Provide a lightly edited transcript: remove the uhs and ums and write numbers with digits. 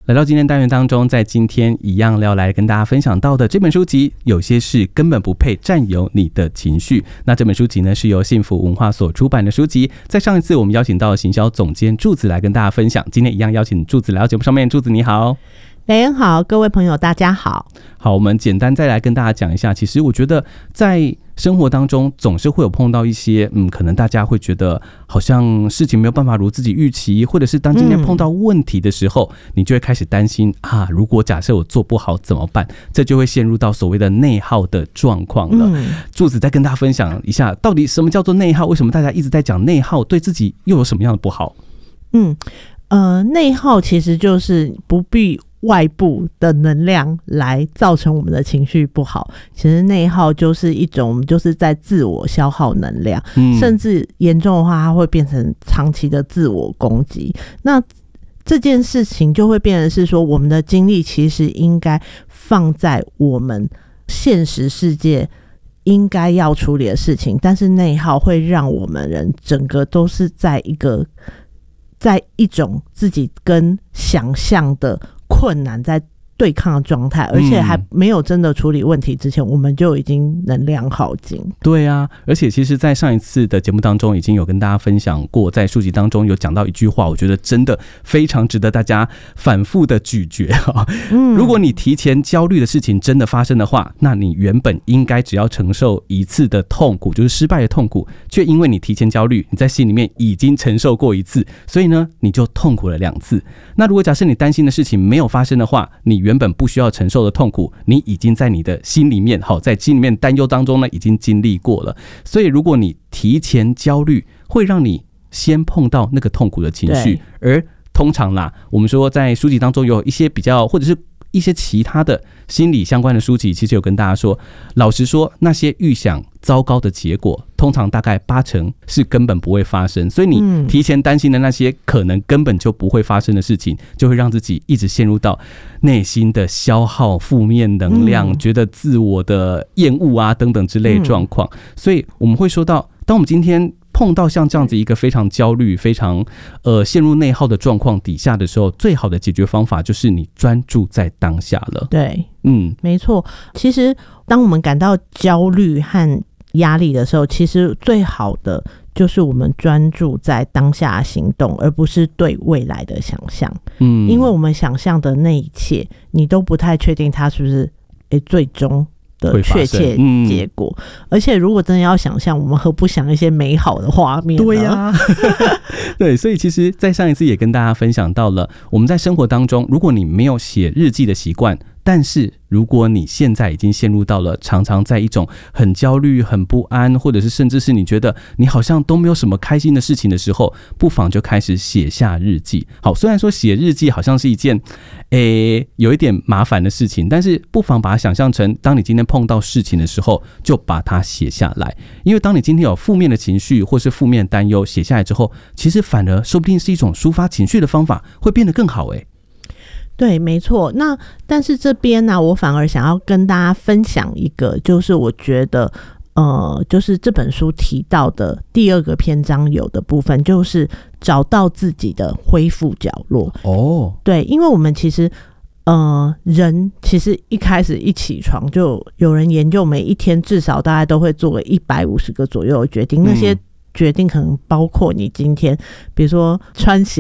来到今天单元当中，在今天一样要来跟大家分享到的这本书籍，有些事根本不配占有你的情绪。那这本书籍呢，是由幸福文化所出版的书籍。在上一次我们邀请到行销总监柱子来跟大家分享，今天一样邀请柱子来到节目上面。柱子你好。 雷恩好，各位朋友大家好。 好，我们简单再来跟大家讲一下，其实我觉得在生活当中总是会有碰到一些可能大家会觉得好像事情没有办法如自己预期，或者是当今天碰到问题的时候，你就会开始担心啊，如果假设我做不好怎么办？这就会陷入到所谓的内耗的状况了。柱子再跟大家分享一下，到底什么叫做内耗？为什么大家一直在讲内耗，对自己又有什么样的不好？ 内耗其实就是不必外部的能量来造成我们的情绪不好，其实内耗就是一种我们就是在自我消耗能量，甚至严重的话它会变成长期的自我攻击。那这件事情就会变成是说，我们的精力其实应该放在我们现实世界应该要处理的事情，但是内耗会让我们人整个都是在一种自己跟想象的困难在对抗的状态，而且还没有真的处理问题之前，我们就已经能量耗尽。对啊， 而且其实在上一次的节目当中已经有跟大家分享过，在书籍当中有讲到一句话，我觉得真的非常值得大家反复的咀嚼。如果你提前焦虑的事情真的发生的话，那你原本应该只要承受一次的痛苦，就是失败的痛苦，却因为你提前焦虑，你在心里面已经承受过一次，所以呢你就痛苦了2次。那如果假设你担心的事情没有发生的话，你原本不需要承受的痛苦，你已经在你的心里面，在心里面担忧当中呢，已经经历过了。所以如果你提前焦虑，会让你先碰到那个痛苦的情绪，而通常啦，我们说在书籍当中有一些比较，或者是一些其他的心理相关的书籍，其实有跟大家说，老实说，那些预想糟糕的结果，通常大概80%是根本不会发生。所以你提前担心的那些可能根本就不会发生的事情，就会让自己一直陷入到内心的消耗、负面能量，觉得自我的厌恶啊等等之类的状况。所以我们会说到，当我们今天碰到像这样子一个非常焦虑、非常陷入内耗的状况底下的时候，最好的解决方法就是你专注在当下了。 对，没错。其实当我们感到焦虑和压力的时候，其实最好的就是我们专注在当下的行动，而不是对未来的想象。因为我们想象的那一切，你都不太确定它是不是最终的确切结果。而且如果真的要想象，我们何不想一些美好的画面呢？ 对呀，对，所以其实在上一次也跟大家分享到了，我们在生活当中，如果你没有写日记的习惯，但是如果你现在已经陷入到了常常在一种很焦虑、很不安，或者是甚至是你觉得你好像都没有什么开心的事情的时候，不妨就开始写下日记。好，虽然说写日记好像是一件有一点麻烦的事情，但是不妨把它想象成，当你今天碰到事情的时候，就把它写下来。因为当你今天有负面的情绪或是负面的担忧写下来之后，其实反而说不定是一种抒发情绪的方法，会变得更好。 对，没错。那但是这边呢，我反而想要跟大家分享一个，就是我觉得就是这本书提到的第2个篇章有的部分，就是找到自己的恢复角落。对，因为我们其实人其实一开始一起床，就有人研究每一天至少大概都会做个150个左右的决定，那些决定可能包括你今天比如说穿鞋